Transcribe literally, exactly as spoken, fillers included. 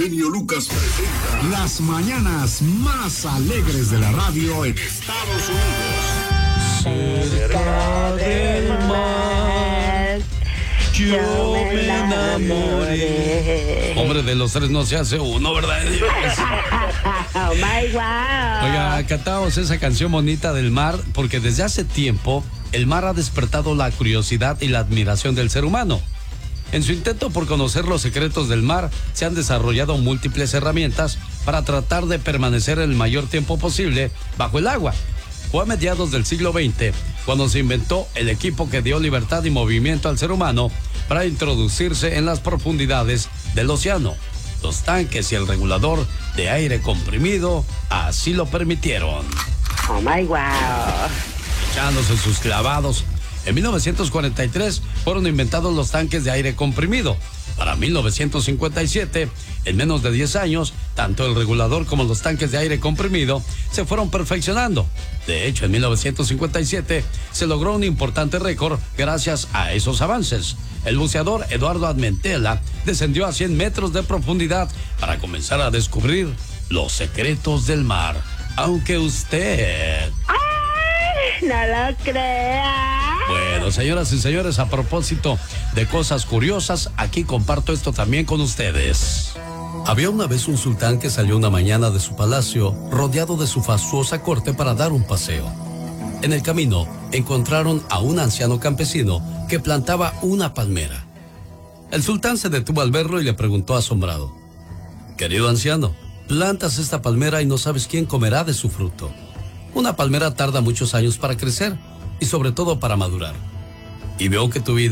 genio Lucas presenta las mañanas más alegres de la radio en Estados Unidos. Cerca del mar, yo me enamoré. Hombre, de los tres no se hace uno, ¿verdad? Oh my wow. Oiga, cantamos esa canción bonita del mar porque desde hace tiempo el mar ha despertado la curiosidad y la admiración del ser humano. En su intento por conocer los secretos del mar, se han desarrollado múltiples herramientas para tratar de permanecer el mayor tiempo posible bajo el agua. Fue a mediados del siglo veinte cuando se inventó el equipo que dio libertad y movimiento al ser humano para introducirse en las profundidades del océano. Los tanques y el regulador de aire comprimido así lo permitieron. Oh my wow. Echándose sus clavados. En mil novecientos cuarenta y tres fueron inventados los tanques de aire comprimido. Para mil novecientos cincuenta y siete, en menos de diez años, tanto el regulador como los tanques de aire comprimido se fueron perfeccionando. De hecho, en mil novecientos cincuenta y siete se logró un importante récord gracias a esos avances. El buceador Eduardo Admentela descendió a cien metros de profundidad para comenzar a descubrir los secretos del mar. Aunque usted... ¡Ay! No lo crea. Bueno, señoras y señores, a propósito de cosas curiosas, aquí comparto esto también con ustedes. Había una vez un sultán que salió una mañana de su palacio rodeado de su fastuosa corte para dar un paseo. En el camino encontraron a un anciano campesino que plantaba una palmera. El sultán se detuvo al verlo y le preguntó asombrado: «Querido anciano, plantas esta palmera y no sabes quién comerá de su fruto. Una palmera tarda muchos años para crecer y sobre todo para madurar. Y veo que tu vida